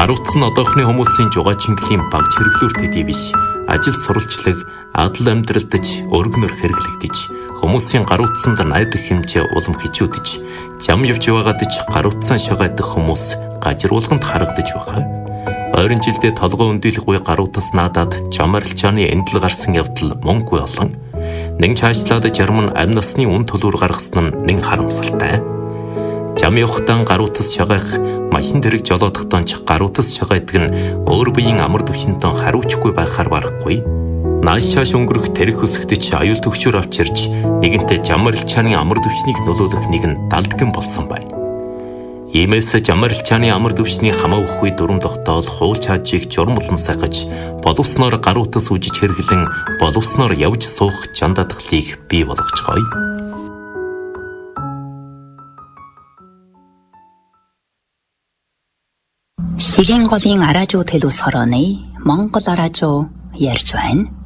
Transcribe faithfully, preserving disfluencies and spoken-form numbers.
Гаруутсан одоохны хүмүүсийн жугаа чингэлийн баг чиргэлүүр төдий биш. Ажил сурвалжлаг, адал амьдралдаж, өргөнөр хэрэглэгдэж, хүмүүсийн гаруутсанд найдах хэмжээ улам хичүүдэж, зам явж байгаадж гаруутсан шагайдах хүмүүс гажруулганд харагдаж байгаа. Ойрын жилдээ толгой өндөлөх үе гаруутас наадаад жам арилжааны эндэл гарсан явдал мөнгө болон нэг чаашлаад жарм нь амь насны үн төлөөр гаргасан нь нэг харамсалтай. Зам явахтаа гаруутас шагайх, машин тэрэг жолоодохтоо ч гаруутас шагайдаг нь өөр биеийн амар төвчнөд хариуцгүй байхаар барахгүй. Нааш шааш өнгөрөх тэрэг өсгдөж аюул төгчөөр авчирч нэгэнтээ зам арилжааны амар төвчнийг нөлөөлөх нэгэн далдгэн болсон байна. Иймээс зам арилжааны амар төвчний хамаа өгөхгүй дүрм тогтоол хуул чаажийг журам болон сахиж, боловсноор гаруутас үжиж хэрглэн боловсноор явж суух жандадгалыг бий болгоцгоё. Ширийн голын араажуу төлөс хорооны Монгол араажуу ярьж байна.